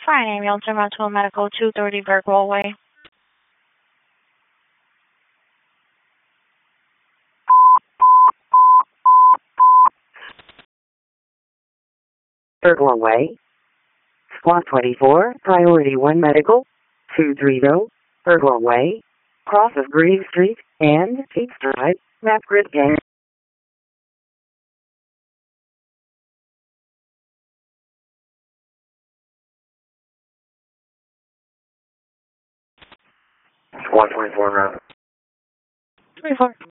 Fine, ambulance to medical 230 Bergwall Way. Bergwall Way. Squad 24, Priority 1 Medical, 230, Bergwall Way, cross of Green Street, and Peaks Drive, Map Grid Gang. Squad 24, route. 24.